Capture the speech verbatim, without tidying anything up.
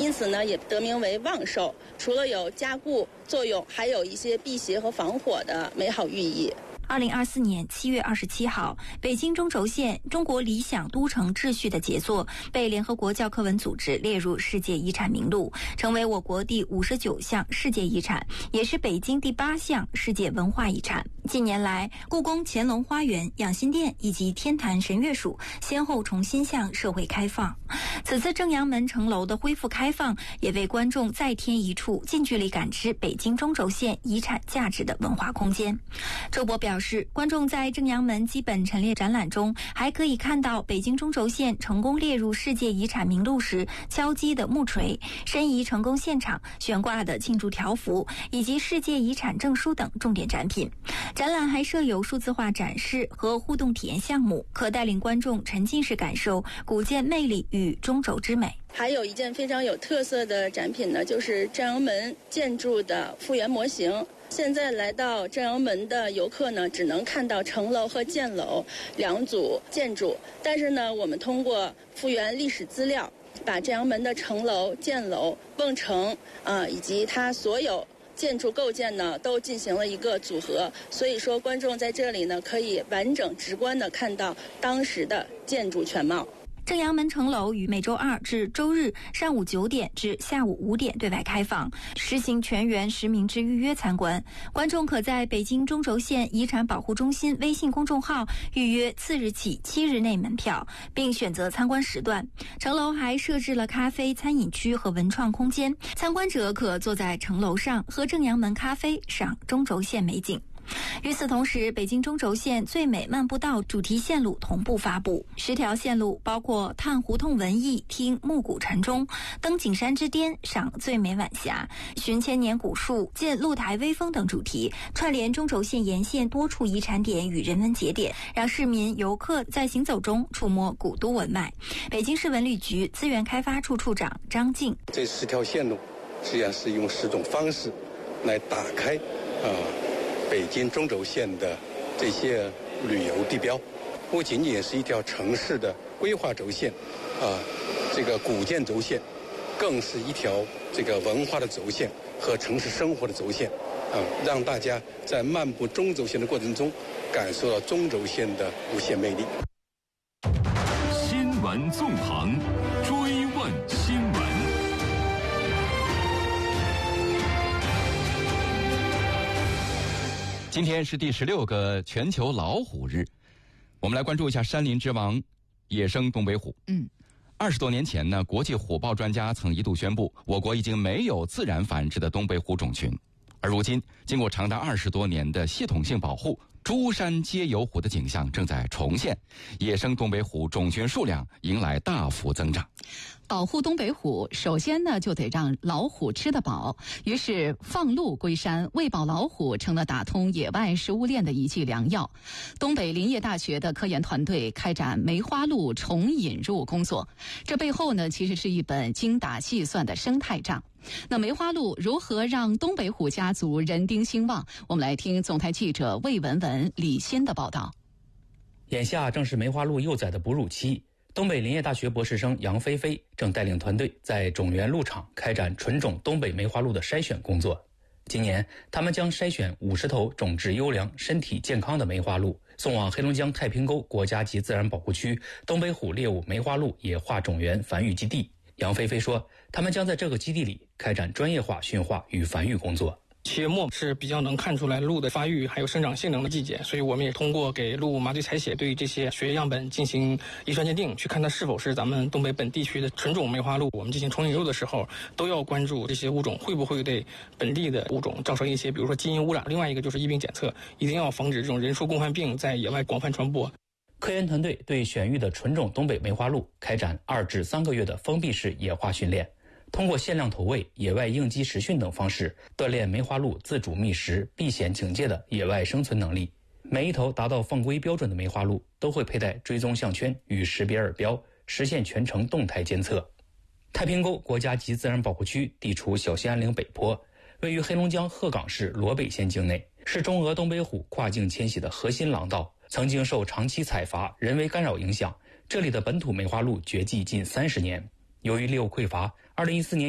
因此呢也得名为望寿。除了有加固作用，还有一些辟邪和防火的美好寓意。 二零二四年七月二十七号，北京中轴线中国理想都城秩序的杰作被联合国教科文组织列入世界遗产名录，成为我国第五十九项世界遗产，也是北京第八项世界文化遗产。近年来，故宫乾隆花园、养心殿以及天坛神乐署先后重新向社会开放。此次正阳门城楼的恢复开放，也为观众再添一处近距离感知北京中轴线遗产价值的文化空间。周博表示，观众在正阳门基本陈列展览中，还可以看到北京中轴线成功列入世界遗产名录时敲击的木锤、申遗成功现场悬挂的庆祝条幅以及世界遗产证书等重点展品。展览还设有数字化展示和互动体验项目，可带领观众沉浸式感受古建魅力与中轴之美。 还有一件非常有特色的展品呢，就是正阳门建筑的复原模型。现在来到正阳门的游客呢，只能看到城楼和箭楼两组建筑，但是呢，我们通过复原历史资料，把正阳门的城楼、箭楼、瓮城啊、呃、以及它所有建筑构件呢，都进行了一个组合，所以说观众在这里呢，可以完整直观地看到当时的建筑全貌。 正阳门城楼于每周二至周日上午九点至下午五点对外开放，实行全员实名制预约参观。观众可在北京中轴线遗产保护中心微信公众号预约次日起七日内门票，并选择参观时段。城楼还设置了咖啡餐饮区和文创空间，参观者可坐在城楼上喝正阳门咖啡，赏中轴线美景。与此同时，北京中轴线最美漫步道主题线路同步发布，十条线路包括探胡同文艺、听暮鼓晨钟、登景山之巅、赏最美晚霞、寻千年古树、见露台微风等主题，串联中轴线沿线多处遗产点与人文节点，让市民游客在行走中触摸古都文脉。北京市文旅局资源开发处处长张静： 这十条线路实际上是用十种方式来打开啊、呃北京中轴线的这些旅游地标，不仅仅是一条城市的规划轴线，啊，这个古建轴线，更是一条这个文化的轴线和城市生活的轴线，啊，让大家在漫步中轴线的过程中，感受到中轴线的无限魅力。 新闻纵横，追问新闻。 今天是第十六个全球老虎日，我们来关注一下山林之王野生东北虎。 嗯， 二十多年前呢，国际虎豹专家曾一度宣布，我国已经没有自然繁殖的东北虎种群。而如今，经过长达二十多年的系统性保护，诸山皆有虎的景象正在重现，野生东北虎种群数量迎来大幅增长。 保护东北虎，首先呢就得让老虎吃得饱，于是放鹿归山，喂饱老虎成了打通野外食物链的一剂良药。东北林业大学的科研团队开展梅花鹿重引入工作，这背后呢其实是一本精打细算的生态账。那梅花鹿如何让东北虎家族人丁兴旺？我们来听总台记者魏文文、李欣的报道。 眼下正是梅花鹿幼崽的哺乳期，东北林业大学博士生杨菲菲正带领团队在种源鹿场开展纯种东北梅花鹿的筛选工作。今年，他们将筛选五十头种质优良、身体健康的梅花鹿，送往黑龙江太平沟国家级自然保护区东北虎猎物梅花鹿野化种源繁育基地。杨菲菲说，他们将在这个基地里开展专业化驯化与繁育工作。 七月末是比较能看出来鹿的发育还有生长性能的季节，所以我们也通过给鹿麻醉采血，对这些血液样本进行遗传鉴定，去看它是否是咱们东北本地区的纯种梅花鹿。我们进行重引入的时候，都要关注这些物种会不会对本地的物种造成一些比如说基因污染。另外一个就是疫病检测，一定要防止这种人畜共患病在野外广泛传播。 科研团队对选育的纯种东北梅花鹿开展二至三个月的封闭式野化训练，通过限量投喂、野外应激实训等方式，锻炼梅花鹿自主觅食、避险警戒的野外生存能力。每一头达到放归标准的梅花鹿都会佩戴追踪项圈与识别耳标，实现全程动态监测。太平沟国家级自然保护区地处小兴安岭北坡，位于黑龙江鹤岗市罗北县境内，是中俄东北虎跨境迁徙的核心廊道。曾经受长期采伐、人为干扰影响，这里的本土梅花鹿绝迹近三十年。由于猎物匮乏，二零一四年